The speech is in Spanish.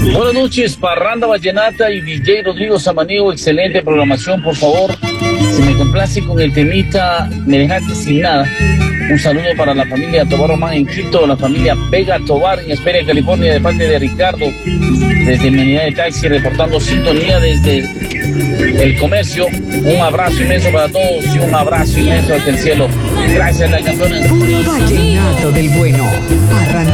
Buenas noches, Parranda Vallenata y DJ Rodrigo Samaniego. Excelente programación, por favor. Se me complace con el temita Me Dejaste Sin Nada. Un saludo para la familia Tobar Román en Quito, la familia Vega Tobar en Esperia, California, de parte de Ricardo, desde mi unidad de taxi, reportando sintonía desde el comercio. Un abrazo inmenso para todos y un abrazo inmenso hacia el cielo. Gracias, la campeona. Puro vallenato del bueno. Parranda